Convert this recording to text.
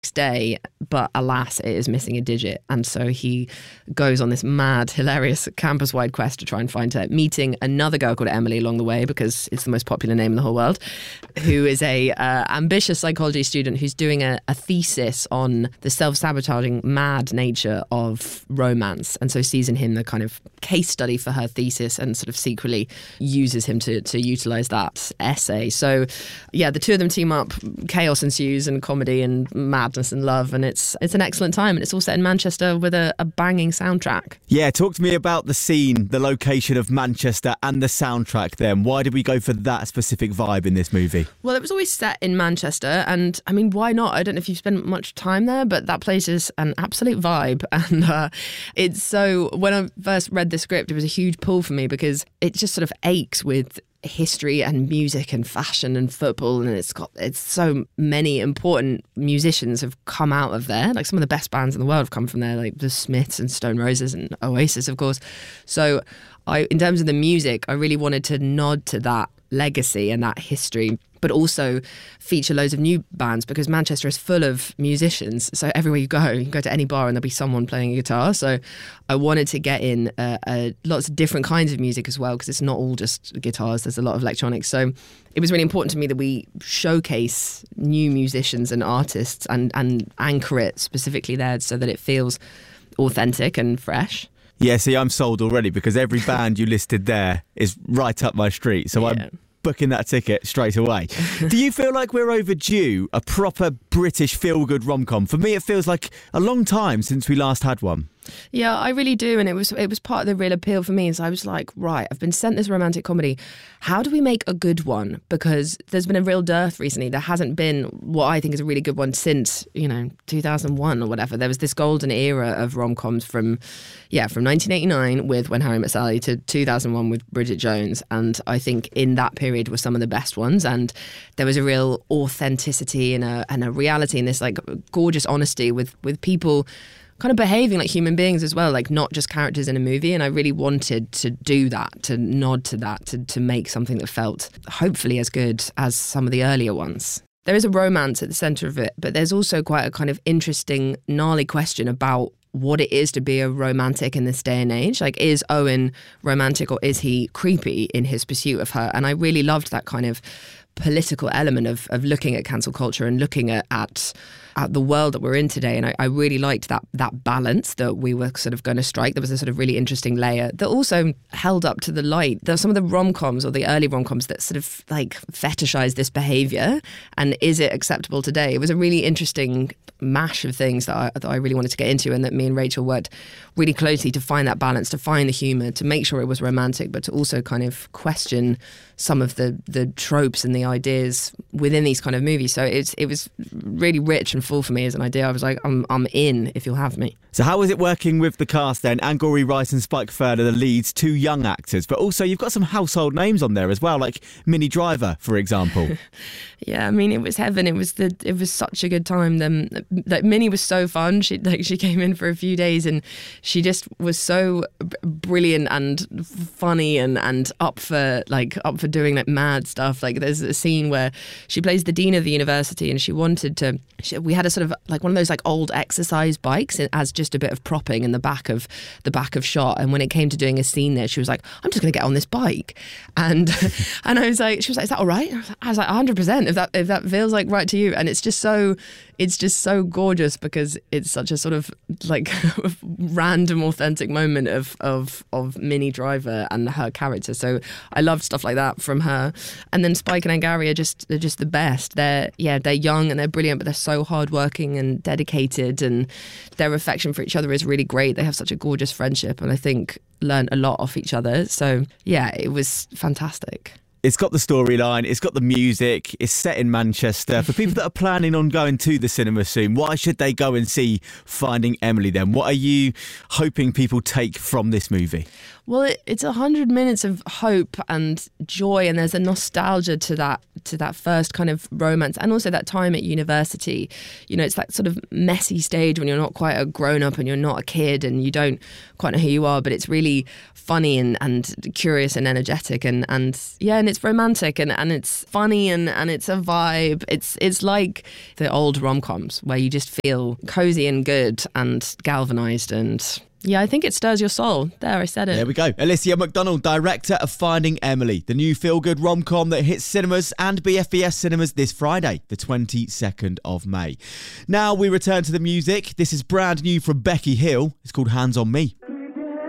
day, but alas, it is missing a digit. And so he goes on this mad, hilarious campus-wide quest to try and find her, meeting another girl called Emily along the way, because it's the most popular name in the whole world, who is a ambitious psychology student who's doing a thesis on the self-sabotaging, mad nature of romance, and so sees in him the kind of case study for her thesis and sort of secretly uses him to utilise that essay. So, yeah, the two of them team up, chaos ensues and comedy and madness and love, and it's an excellent time, and it's all set in Manchester with a banging soundtrack. Yeah, talk to me about the scene, the location of Manchester and the soundtrack then. Why did we go for that specific vibe in this movie? Well, it was always set in Manchester, and I mean, why not? I don't know if you've spent much time there, but that place is an absolute vibe. And it's so, when I first read the script, it was a huge pull for me because it just sort of aches with history and music and fashion and football, and it's so many important musicians have come out of there. Like, some of the best bands in the world have come from there, like the Smiths and Stone Roses and Oasis, of course. So in terms of the music, I really wanted to nod to that legacy and that history, but also feature loads of new bands, because Manchester is full of musicians. So everywhere you can go to any bar and there'll be someone playing a guitar. So I wanted to get in lots of different kinds of music as well, because it's not all just guitars, there's a lot of electronics. So it was really important to me that we showcase new musicians and artists and anchor it specifically there so that it feels authentic and fresh. Yeah, see, I'm sold already, because every band you listed there is right up my street. So I'm booking that ticket straight away. Do you feel like we're overdue a proper British feel-good rom-com? For me, it feels like a long time since we last had one. Yeah, I really do. And it was part of the real appeal for me. So I was like, right, I've been sent this romantic comedy. How do we make a good one? Because there's been a real dearth recently. There hasn't been what I think is a really good one since, 2001 or whatever. There was this golden era of rom-coms from 1989 with When Harry Met Sally to 2001 with Bridget Jones. And I think in that period were some of the best ones. And there was a real authenticity and a reality in this, like, gorgeous honesty with people kind of behaving like human beings as well, like not just characters in a movie. And I really wanted to do that, to nod to that, to make something that felt hopefully as good as some of the earlier ones. There is a romance at the centre of it, but there's also quite a kind of interesting, gnarly question about what it is to be a romantic in this day and age. Like, is Owen romantic or is he creepy in his pursuit of her? And I really loved that kind of political element of looking at cancel culture and looking at the world that we're in today. And I really liked that balance that we were sort of going to strike. There was a sort of really interesting layer that also held up to the light. There are some of the rom-coms or the early rom-coms that sort of like fetishize this behaviour, and is it acceptable today? It was a really interesting mash of things that I really wanted to get into, and that me and Rachel worked really closely to find that balance, to find the humour, to make sure it was romantic, but to also kind of question some of the tropes and the ideas within these kind of movies. So it was really rich and full for me as an idea. I was like, I'm in if you'll have me. So how was it working with the cast then? Angourie Rice and Spike Fearn are the leads, two young actors, but also you've got some household names on there as well, like Minnie Driver, for example. Yeah, I mean, it was heaven. It was such a good time. Like, Minnie was so fun. She came in for a few days and she just was so brilliant and funny and up for doing like mad stuff. Like, there's a scene where she plays the dean of the university, and we had a sort of like one of those like old exercise bikes as just a bit of propping in the back of shot. And when it came to doing a scene there, she was like, I'm just going to get on this bike. And I was like, she was like, is that all right? I was like, 100%, if that feels like right to you. And it's just so gorgeous, because it's such a sort of like random authentic moment of Minnie Driver and her character. So I loved stuff like that from her. And then Spike and Angourie they're just the best. They're young and they're brilliant, but they're so hardworking and dedicated, and their affection for each other is really great. They have such a gorgeous friendship, and I think learn a lot off each other. So yeah, it was fantastic. It's got the storyline, it's got the music, it's set in Manchester. For people that are planning on going to the cinema soon, why should they go and see Finding Emily then? What are you hoping people take from this movie? Well, it's 100 minutes of hope and joy, and there's a nostalgia to that first kind of romance, and also that time at university. You know, it's that sort of messy stage when you're not quite a grown-up and you're not a kid and you don't quite know who you are, but it's really funny and curious and energetic and it's romantic and it's funny and it's a vibe. It's like the old rom-coms where you just feel cozy and good and galvanised, and yeah, I think it stirs your soul. There, I said it. There we go. Alicia McDonald, director of Finding Emily, the new feel-good rom-com that hits cinemas and BFBS cinemas this Friday, the 22nd of May. Now we return to the music. This is brand new from Becky Hill. It's called Hands on Me.